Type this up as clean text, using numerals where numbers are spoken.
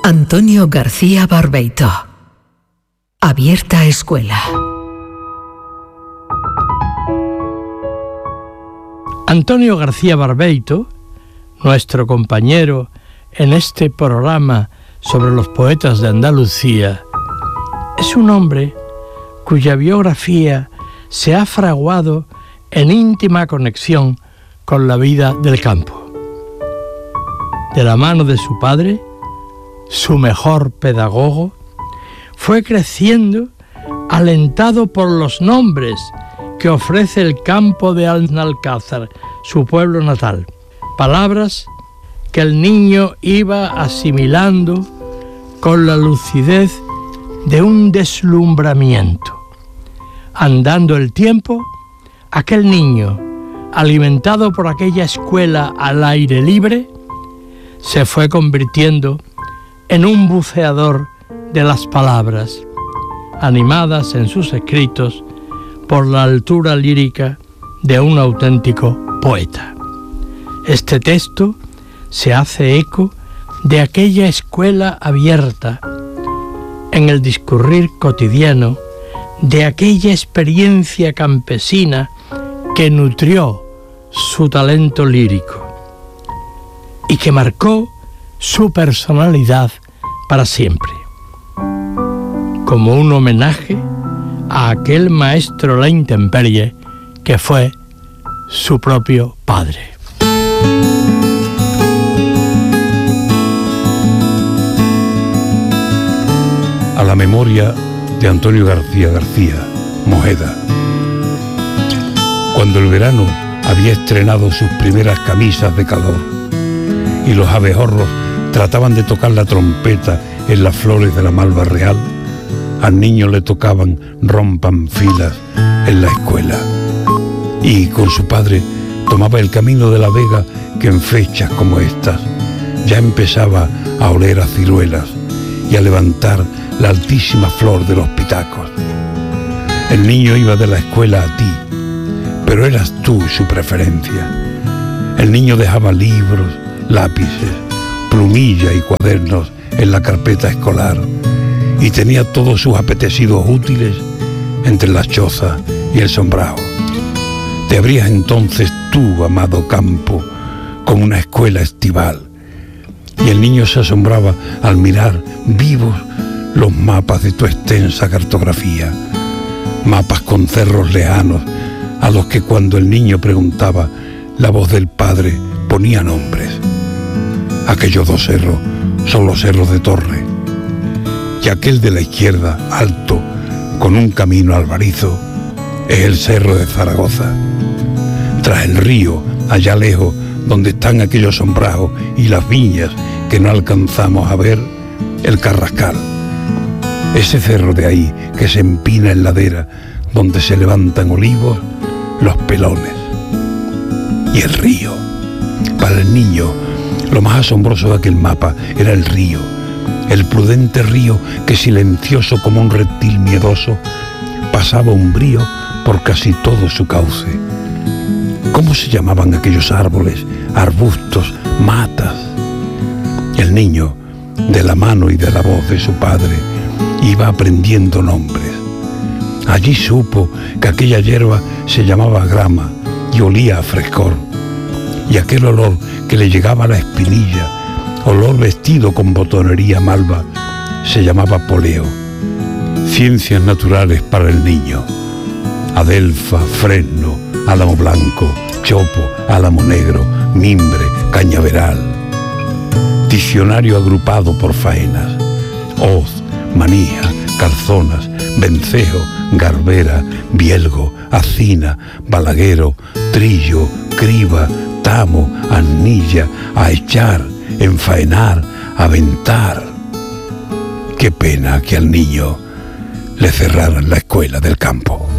Antonio García Barbeito. Abierta escuela. Antonio García Barbeito, nuestro compañero en este programa sobre los poetas de Andalucía, es un hombre cuya biografía se ha fraguado en íntima conexión con la vida del campo. De la mano de su padre, su mejor pedagogo, fue creciendo alentado por los nombres que ofrece el campo de Alnalcázar, su pueblo natal. Palabras que el niño iba asimilando con la lucidez de un deslumbramiento. Andando el tiempo, aquel niño, alimentado por aquella escuela al aire libre, se fue convirtiendo en un buceador de las palabras, animadas en sus escritos por la altura lírica de un auténtico poeta. Este texto se hace eco de aquella escuela abierta, en el discurrir cotidiano de aquella experiencia campesina que nutrió su talento lírico y que marcó su personalidad para siempre, como un homenaje a aquel maestro la intemperie que fue su propio padre. A la memoria de Antonio García García, Mojeda. Cuando el verano había estrenado sus primeras camisas de calor y los abejorros trataban de tocar la trompeta en las flores de la malva real, al niño le tocaban rompan filas en la escuela. Y con su padre tomaba el camino de la vega que en fechas como estas ya empezaba a oler a ciruelas y a levantar la altísima flor de los pitacos. El niño iba de la escuela a ti, pero eras tú su preferencia. El niño dejaba libros, lápices, plumilla y cuadernos en la carpeta escolar y tenía todos sus apetecidos útiles entre la choza y el sombrado. Te abrías entonces tú, amado campo, con una escuela estival, y el niño se asombraba al mirar vivos los mapas de tu extensa cartografía, mapas con cerros lejanos a los que cuando el niño preguntaba, la voz del padre ponía nombres. Aquellos dos cerros son los cerros de Torre, y aquel de la izquierda, alto, con un camino albarizo, es el cerro de Zaragoza. Tras el río, allá lejos, donde están aquellos sombrajos y las viñas que no alcanzamos a ver, el Carrascal. Ese cerro de ahí que se empina en ladera, donde se levantan olivos, los Pelones. Y el río. Para el niño, lo más asombroso de aquel mapa era el río, el prudente río que, silencioso como un reptil miedoso, pasaba umbrío por casi todo su cauce. ¿Cómo se llamaban aquellos árboles, arbustos, matas? El niño, de la mano y de la voz de su padre, iba aprendiendo nombres. Allí supo que aquella hierba se llamaba grama y olía a frescor, y aquel olor que le llegaba a la espinilla, olor vestido con botonería malva, se llamaba poleo. Ciencias naturales para el niño: adelfa, fresno, álamo blanco, chopo, álamo negro, mimbre, cañaveral. Diccionario agrupado por faenas: hoz, manija, calzonas, vencejo, garbera, bielgo, acina, balaguero, trillo, criba, tamo, anilla, a echar, enfaenar, aventar. Qué pena que al niño le cerraran la escuela del campo.